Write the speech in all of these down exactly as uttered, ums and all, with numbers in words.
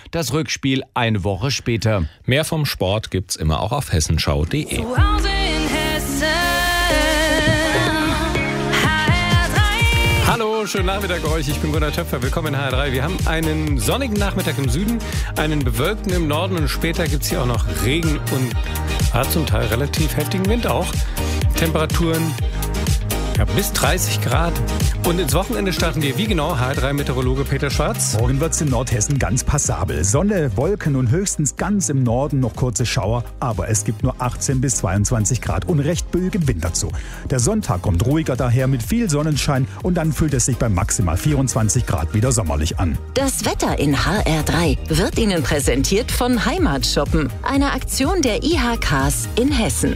das Rückspiel eine Woche später. Mehr vom Sport gibt's immer auch auf hessenschau punkt de. Hallo, schönen Nachmittag euch. Ich bin Gunnar Töpfer. Willkommen in H R drei. Wir haben einen sonnigen Nachmittag im Süden, einen bewölkten im Norden und später gibt es hier auch noch Regen und ja, zum Teil relativ heftigen Wind auch. Temperaturen ja, bis dreißig Grad. Und ins Wochenende starten wir wie genau? H R drei Meteorologe Peter Schwarz. Morgen wird es in Nordhessen ganz passabel. Sonne, Wolken und höchstens ganz im Norden noch kurze Schauer. Aber es gibt nur achtzehn bis zweiundzwanzig Grad und recht böigem Wind dazu. Der Sonntag kommt ruhiger daher mit viel Sonnenschein und dann fühlt es sich bei maximal vierundzwanzig Grad wieder sommerlich an. Das Wetter in H R drei wird Ihnen präsentiert von Heimatshoppen, einer Aktion der I H Ks in Hessen.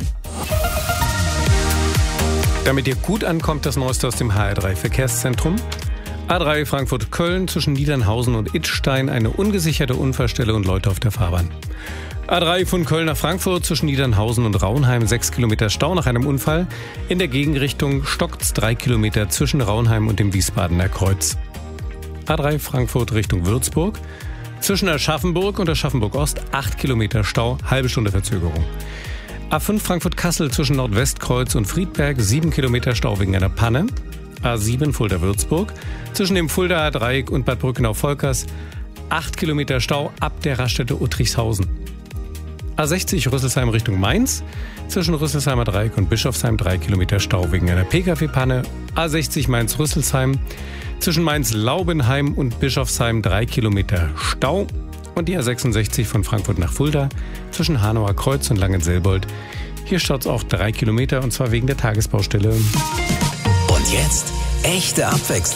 Damit ihr gut ankommt, das Neueste aus dem H R drei Verkehrszentrum. A drei Frankfurt-Köln zwischen Niedernhausen und Idstein, eine ungesicherte Unfallstelle und Leute auf der Fahrbahn. A drei von Köln nach Frankfurt zwischen Niedernhausen und Raunheim, sechs Kilometer Stau nach einem Unfall. In der Gegenrichtung stockt's drei Kilometer zwischen Raunheim und dem Wiesbadener Kreuz. A drei Frankfurt Richtung Würzburg. Zwischen Aschaffenburg und Aschaffenburg-Ost acht Kilometer Stau, halbe Stunde Verzögerung. A fünf Frankfurt-Kassel zwischen Nordwestkreuz und Friedberg, sieben Kilometer Stau wegen einer Panne. A sieben Fulda-Würzburg zwischen dem Fuldaer Dreieck und Bad Brückenau-Volkers, acht Kilometer Stau ab der Raststätte Uttrichshausen. A sechzig Rüsselsheim Richtung Mainz zwischen Rüsselsheimer Dreieck und Bischofsheim, drei Kilometer Stau wegen einer Pkw-Panne. A sechzig Mainz-Rüsselsheim zwischen Mainz-Laubenheim und Bischofsheim, drei Kilometer Stau. Und die A sechsundsechzig von Frankfurt nach Fulda zwischen Hanauer Kreuz und Langenselbold. Hier staut's auch drei Kilometer und zwar wegen der Tagesbaustelle. Und jetzt echte Abwechslung.